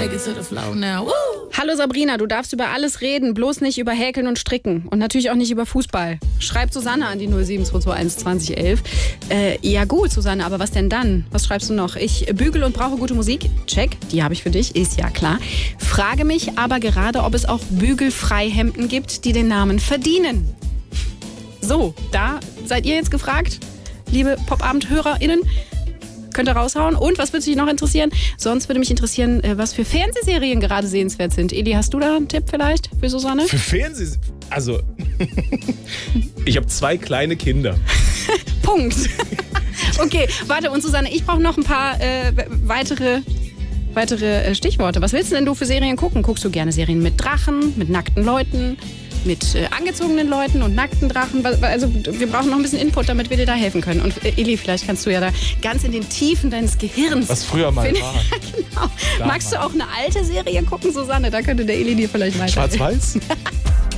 take it to the floor now. Woo! Hallo Sabrina, du darfst über alles reden, bloß nicht über Häkeln und Stricken. Und natürlich auch nicht über Fußball. Schreibt Susanne an die 07221 2011. Ja gut, Susanne, aber was denn dann? Was schreibst du noch? Ich bügel und brauche gute Musik. Check, die habe ich für dich, ist ja klar. Frage mich aber gerade, ob es auch Bügelfreihemden gibt, die den Namen verdienen. So, da seid ihr jetzt gefragt, liebe Popabend-HörerInnen. Könnt ihr raushauen. Und was würde dich noch interessieren? Sonst würde mich interessieren, was für Fernsehserien gerade sehenswert sind. Eli, hast du da einen Tipp vielleicht für Susanne? Für Fernsehserien? Also, ich habe 2 kleine Kinder. Punkt. Okay, warte. Und Susanne, ich brauche noch ein paar weitere Stichworte. Was willst denn du für Serien gucken? Guckst du gerne Serien mit Drachen, mit nackten Leuten, mit angezogenen Leuten und nackten Drachen? Also wir brauchen noch ein bisschen Input, damit wir dir da helfen können. Und Eli, vielleicht kannst du ja da ganz in den Tiefen deines Gehirns... Was früher mal war. Genau. Magst du auch eine alte Serie gucken, Susanne? Da könnte der Eli dir vielleicht weiterhelfen. Schwarz-Weiß?